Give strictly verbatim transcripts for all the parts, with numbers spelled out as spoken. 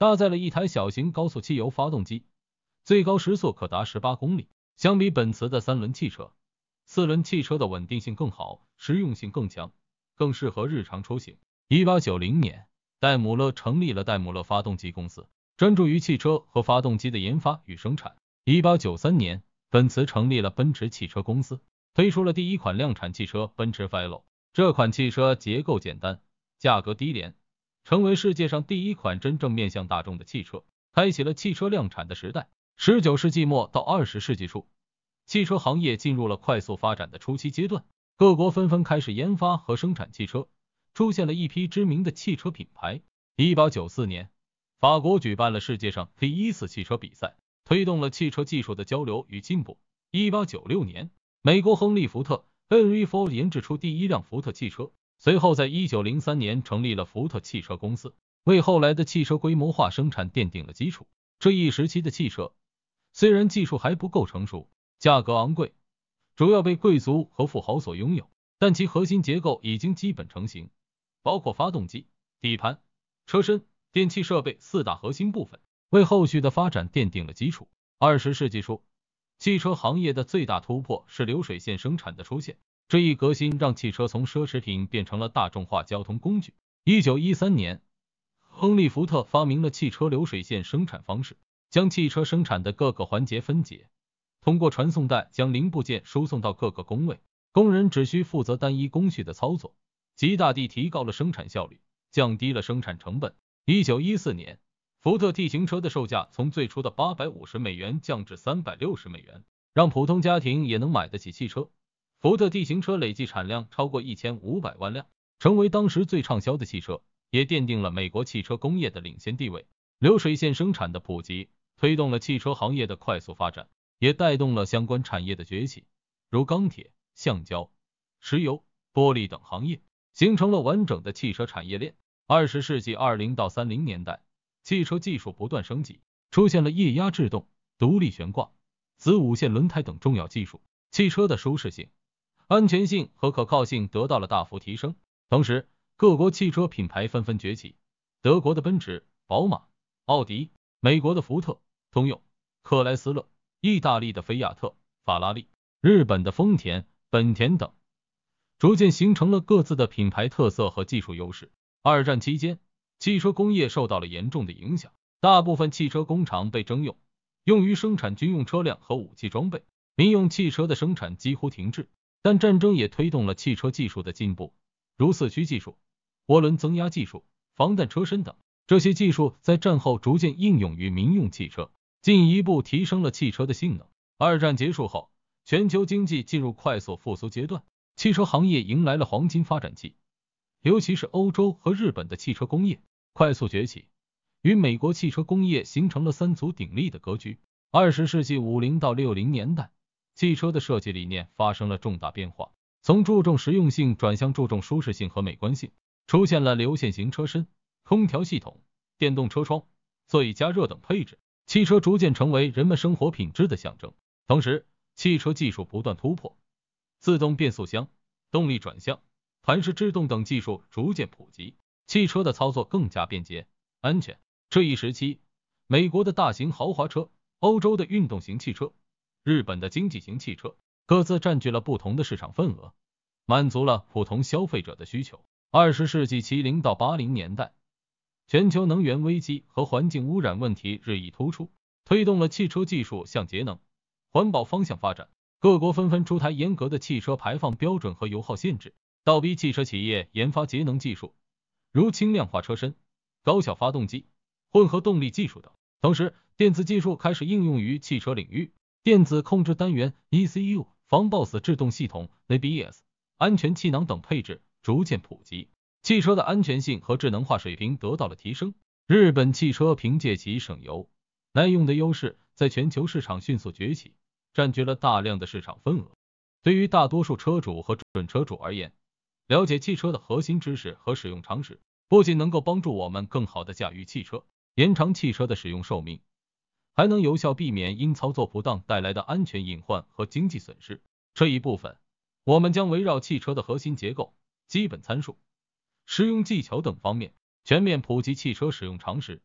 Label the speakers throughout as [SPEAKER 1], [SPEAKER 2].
[SPEAKER 1] 搭载了一台小型高速汽油发动机，最高时速可达十八公里。相比本次的三轮汽车，四轮汽车的稳定性更好，实用性更强，更适合日常出行。一八九零年，戴姆勒成立了戴姆勒发动机公司，专注于汽车和发动机的研发与生产。一八九三年，奔驰成立了奔驰汽车公司，推出了第一款量产汽车奔驰 Velo。这款汽车结构简单，价格低廉，成为世界上第一款真正面向大众的汽车，开启了汽车量产的时代。十九世纪末到二十世纪初，汽车行业进入了快速发展的初期阶段，各国纷纷开始研发和生产汽车，出现了一批知名的汽车品牌。一八九四年，法国举办了世界上第一次汽车比赛，推动了汽车技术的交流与进步。一八九六年，美国亨利·福特 Henry Ford 研制出第一辆福特汽车，随后在一九零三年成立了福特汽车公司，为后来的汽车规模化生产奠定了基础。这一时期的汽车虽然技术还不够成熟，价格昂贵，主要被贵族和富豪所拥有，但其核心结构已经基本成型，包括发动机、底盘、车身、电气设备四大核心部分，为后续的发展奠定了基础。二十世纪初，汽车行业的最大突破是流水线生产的出现，这一革新让汽车从奢侈品变成了大众化交通工具。一九一三年，亨利·福特发明了汽车流水线生产方式，将汽车生产的各个环节分解，通过传送带将零部件输送到各个工位，工人只需负责单一工序的操作，极大地提高了生产效率，降低了生产成本。一九一四年，福特 T 型车的售价从最初的八百五十美元降至三百六十美元，让普通家庭也能买得起汽车。福特 T 型车累计产量超过一千五百万辆，成为当时最畅销的汽车，也奠定了美国汽车工业的领先地位。流水线生产的普及推动了汽车行业的快速发展，也带动了相关产业的崛起，如钢铁、橡胶、石油、玻璃等行业，形成了完整的汽车产业链。二十世纪二十到三十年代，汽车技术不断升级，出现了液压制动、独立悬挂、子午线轮胎等重要技术，汽车的舒适性、安全性和可靠性得到了大幅提升。同时，各国汽车品牌纷纷崛起，德国的奔驰、宝马、奥迪，美国的福特、通用、克莱斯勒，意大利的菲亚特、法拉利，日本的丰田、本田等，逐渐形成了各自的品牌特色和技术优势。二战期间，汽车工业受到了严重的影响，大部分汽车工厂被征用，用于生产军用车辆和武器装备，民用汽车的生产几乎停滞。但战争也推动了汽车技术的进步，如四驱技术、涡轮增压技术、防弹车身等，这些技术在战后逐渐应用于民用汽车，进一步提升了汽车的性能。二战结束后，全球经济进入快速复苏阶段，汽车行业迎来了黄金发展期，尤其是欧洲和日本的汽车工业快速崛起，与美国汽车工业形成了三足鼎立的格局。二十世纪五十到六十年代，汽车的设计理念发生了重大变化，从注重实用性转向注重舒适性和美观性，出现了流线型车身、空调系统、电动车窗、座椅加热等配置，汽车逐渐成为人们生活品质的象征。同时，汽车技术不断突破，自动变速箱、动力转向、盘式制动等技术逐渐普及，汽车的操作更加便捷、安全。这一时期，美国的大型豪华车、欧洲的运动型汽车、日本的经济型汽车，各自占据了不同的市场份额，满足了普通消费者的需求。二十世纪七十到八十年代，全球能源危机和环境污染问题日益突出，推动了汽车技术向节能、环保方向发展。各国纷纷出台严格的汽车排放标准和油耗限制，倒逼汽车企业研发节能技术，如轻量化车身、高效发动机、混合动力技术等。同时，电子技术开始应用于汽车领域，电子控制单元 E C U、防抱死制动系统 A B S、安全气囊等配置逐渐普及，汽车的安全性和智能化水平得到了提升。日本汽车凭借其省油、耐用的优势，在全球市场迅速崛起，占据了大量的市场份额。对于大多数车主和准车主而言，了解汽车的核心知识和使用常识，不仅能够帮助我们更好地驾驭汽车，延长汽车的使用寿命，还能有效避免因操作不当带来的安全隐患和经济损失。这一部分，我们将围绕汽车的核心结构、基本参数、实用技巧等方面，全面普及汽车使用常识，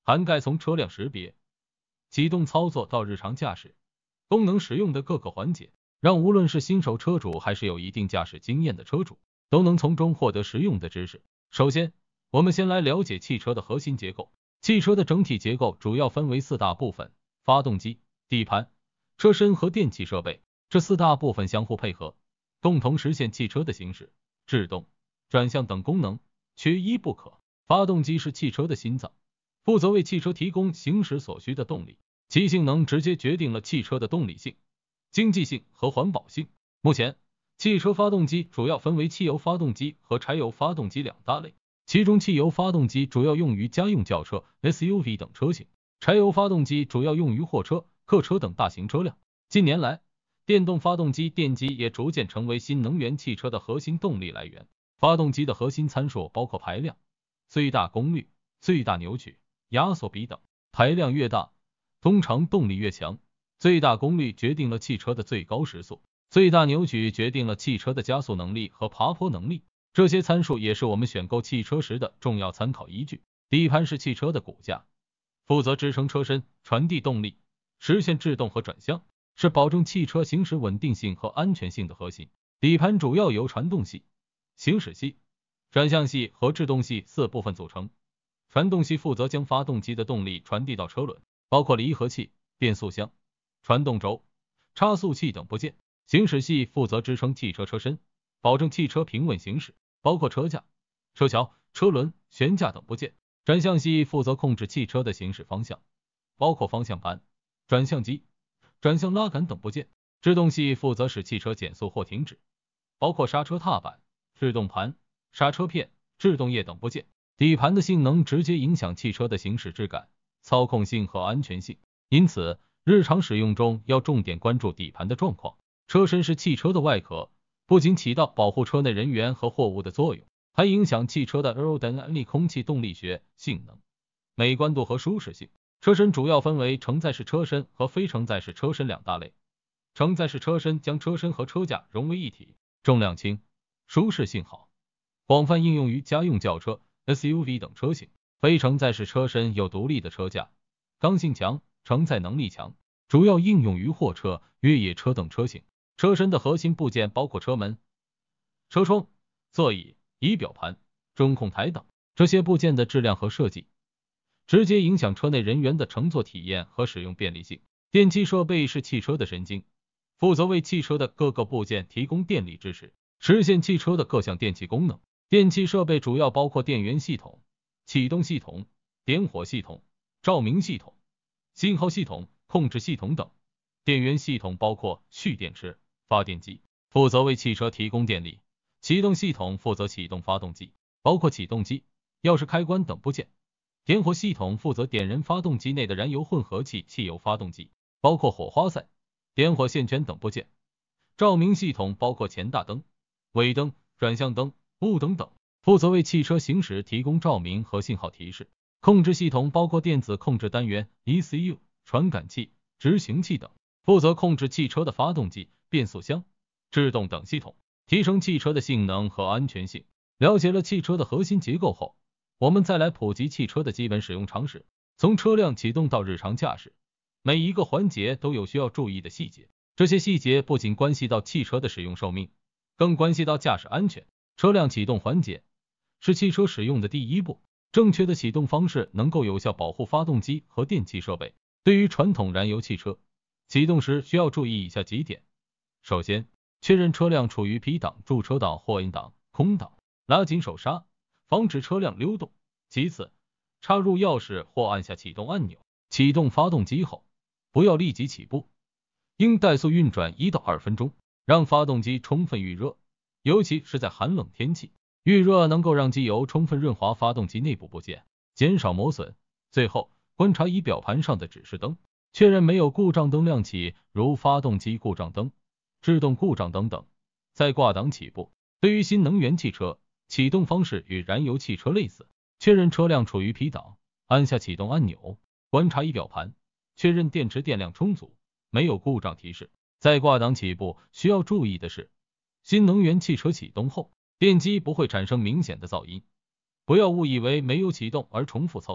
[SPEAKER 1] 涵盖从车辆识别、启动操作到日常驾驶功能使用的各个环节，让无论是新手车主还是有一定驾驶经验的车主，都能从中获得实用的知识。首先，我们先来了解汽车的核心结构。汽车的整体结构主要分为四大部分：发动机、底盘、车身和电气设备。这四大部分相互配合，共同实现汽车的行驶、制动、转向等功能，缺一不可。发动机是汽车的心脏，负责为汽车提供行驶所需的动力，其性能直接决定了汽车的动力性、经济性和环保性。目前，汽车发动机主要分为汽油发动机和柴油发动机两大类，其中汽油发动机主要用于家用轿车、S U V 等车型，柴油发动机主要用于货车、客车等大型车辆。近年来，电动发动机电机也逐渐成为新能源汽车的核心动力来源。发动机的核心参数包括排量、最大功率、最大扭矩、压缩比等。排量越大，通常动力越强。最大功率决定了汽车的最高时速，最大扭矩决定了汽车的加速能力和爬坡能力。这些参数也是我们选购汽车时的重要参考依据。底盘是汽车的骨架，负责支撑车身、传递动力、实现制动和转向，是保证汽车行驶稳定性和安全性的核心。底盘主要由传动系、行驶系、转向系和制动系四部分组成。传动系负责将发动机的动力传递到车轮，包括离合器、变速箱、传动轴、差速器等部件。行驶系负责支撑汽车车身，保证汽车平稳行驶，包括车架、车桥、车轮、悬架等部件。转向系负责控制汽车的行驶方向，包括方向盘、转向机、转向拉杆等部件。制动系负责使汽车减速或停止，包括刹车踏板、制动盘、刹车片、制动液等部件。底盘的性能直接影响汽车的行驶质感、操控性和安全性，因此日常使用中要重点关注底盘的状况。车身是汽车的外壳，不仅起到保护车内人员和货物的作用，还影响汽车的 aerodynamic 空气动力学性能、美观度和舒适性。车身主要分为承载式车身和非承载式车身两大类。承载式车身将车身和车架融为一体，重量轻，舒适性好，广泛应用于家用轿车、S U V 等车型。非承载式车身有独立的车架，刚性强，承载能力强，主要应用于货车、越野车等车型。车身的核心部件包括车门、车窗、座椅、仪表盘、中控台等，这些部件的质量和设计直接影响车内人员的乘坐体验和使用便利性。电气设备是汽车的神经，负责为汽车的各个部件提供电力支持，实现汽车的各项电气功能。电气设备主要包括电源系统、启动系统、点火系统、照明系统、信号系统、控制系统等。电源系统包括蓄电池、发电机，负责为汽车提供电力。启动系统负责启动发动机，包括启动机、钥匙开关等部件。点火系统负责点燃发动机内的燃油混合气汽油发动机，包括火花塞、点火线圈等部件。照明系统包括前大灯、尾灯、转向灯、雾灯等，负责为汽车行驶提供照明和信号提示。控制系统包括电子控制单元、E C U、传感器、执行器等，负责控制汽车的发动机、变速箱、制动等系统，提升汽车的性能和安全性。了解了汽车的核心结构后，我们再来普及汽车的基本使用常识。从车辆启动到日常驾驶，每一个环节都有需要注意的细节，这些细节不仅关系到汽车的使用寿命，更关系到驾驶安全。车辆启动环节是汽车使用的第一步，正确的启动方式能够有效保护发动机和电气设备。对于传统燃油汽车，启动时需要注意以下几点。首先，确认车辆处于 P 档、驻车档或 N 档、空档，拉紧手刹，防止车辆溜动。其次，插入钥匙或按下启动按钮。启动发动机后，不要立即起步，应怠速运转一到二分钟，让发动机充分预热，尤其是在寒冷天气，预热能够让机油充分润滑发动机内部部件，减少磨损。最后，观察仪表盘上的指示灯，确认没有故障灯亮起，如发动机故障灯、制动故障灯等，再挂档起步。对于新能源汽车，启动方式与燃油汽车类似，确认车辆处于 P 档，按下启动按钮，观察仪表盘，确认电池电量充足，没有故障提示，再挂档起步。需要注意的是，新能源汽车启动后，电机不会产生明显的噪音，不要误以为没有启动而重复操作，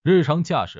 [SPEAKER 1] 日常驾驶